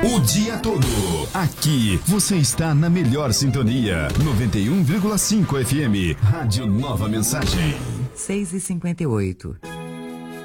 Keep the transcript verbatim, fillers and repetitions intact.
o dia todo. Aqui você está na melhor sintonia. noventa e um vírgula cinco F M. Rádio Nova Mensagem. seis e cinquenta e oito.